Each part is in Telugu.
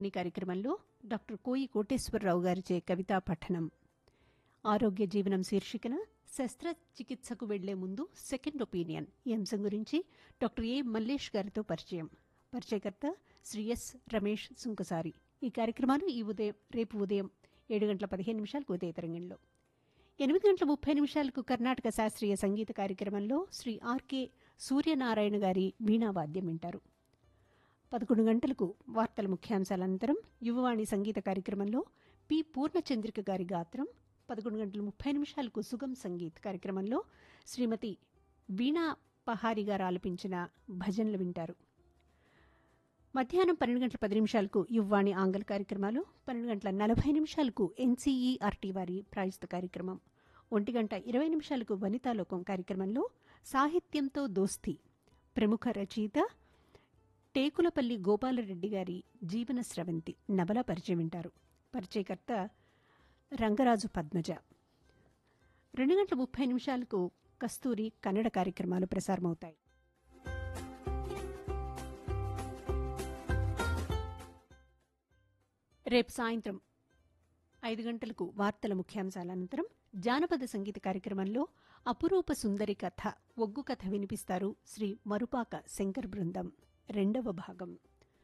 ఈ కార్యక్రమంలో డాక్టర్ కోయి కోటేశ్వరరావు గారిచే కవితా పఠనం. ఆరోగ్య జీవనం శీర్షికన శస్త్రచికిత్సకు వెళ్లే ముందు సెకండ్ ఒపీనియన్ ఈ అంశం గురించి డాక్టర్ ఏ మల్లేష్ గారితో పరిచయం. పరిచయకర్త శ్రీ ఎస్ రమేష్ సుంకసారి. ఈ కార్యక్రమాలు రేపు ఉదయం 7:15 ఉదయ తరంగంలో, 8:30 కర్ణాటక శాస్త్రీయ సంగీత కార్యక్రమంలో శ్రీ ఆర్కే సూర్యనారాయణ గారి వీణావాద్యం వింటారు. 11 గంటలకు వార్తల ముఖ్యాంశాల అనంతరం యువవాణి సంగీత కార్యక్రమంలో పి పూర్ణచంద్రిక గారి గాత్రం. 11:30 సుగం సంగీత్ కార్యక్రమంలో శ్రీమతి వీణా పహారి గారు ఆలపించిన భజనలు వింటారు. మధ్యాహ్నం 12:10 యువవాణి ఆంగ్ల కార్యక్రమాలు, 12:40 ఎన్సీఈఆర్టీ వారి ప్రాయస్త కార్యక్రమం, 1:20 వనితాలోకం కార్యక్రమంలో సాహిత్యంతో దోస్తీ ప్రముఖ రచయిత టేకులపల్లి గోపాలరెడ్డి గారి జీవన స్రవంతి నవల పరిచయం వింటారు. పరిచయకర్త రంగరాజు పద్మజ. 2:30 కస్తూరి కన్నడ కార్యక్రమాలు ప్రసారమవుతాయి. రేపు సాయంత్రం 5 గంటలకు వార్తల ముఖ్యాంశాల అనంతరం జానపద సంగీత కార్యక్రమంలో అపురూప సుందరి కథ ఒగ్గు కథ వినిపిస్తారు శ్రీ మరుపాక శంకర్ బృందం. 2వ భాగం.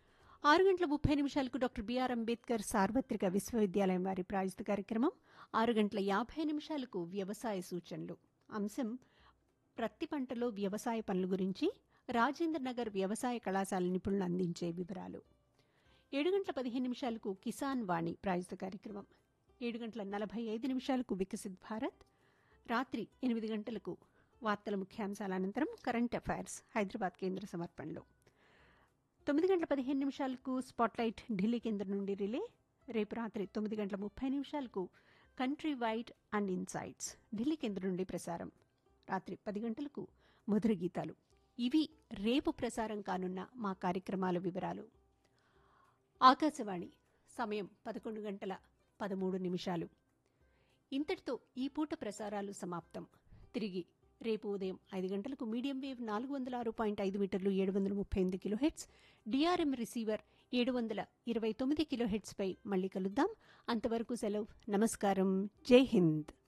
6:30 డాక్టర్ బిఆర్ అంబేద్కర్ సార్వత్రిక విశ్వవిద్యాలయం వారి ప్రాయస్త కార్యక్రమం. 6:50 వ్యవసాయ సూచనలు. అంశం ప్రత్తి పంటలో వ్యవసాయ పనుల గురించి రాజేంద్రనగర్ వ్యవసాయ కళాశాల నిపుణులు అందించే వివరాలు. 7:15 కిసాన్ వాణి ప్రాయస్త కార్యక్రమం. 7:45 వికసిత్ భారత్. రాత్రి 8 గంటలకు వార్తల ముఖ్యాంశాల అనంతరం కరెంట్ అఫైర్స్ హైదరాబాద్ కేంద్ర సమర్పణలో. 9:15 స్పాట్లైట్ ఢిల్లీ కేంద్రం నుండి రిలే. రేపు రాత్రి 9:30 country wide and insights Delhi కేంద్రం నుండి ప్రసారం. రాత్రి 10 గంటలకు మధుర గీతాలు. ఇవి రేపు ప్రసారం కానున్న మా కార్యక్రమాల వివరాలు. ఆకాశవాణి సమయం 11:13. ఇంతటితో ఈ పూట ప్రసారాలు సమాప్తం. తిరిగి రేపు ఉదయం 5 గంటలకు మీడియం వేవ్ 406.5 మీటర్లు 738 కిలోహెర్ట్జ్, డిఆర్ఎం రిసీవర్ 729 కిలోహెర్ట్జ్ పై మళ్ళీ కలుద్దాం. అంతవరకు సెలవు. నమస్కారం. జై హింద్.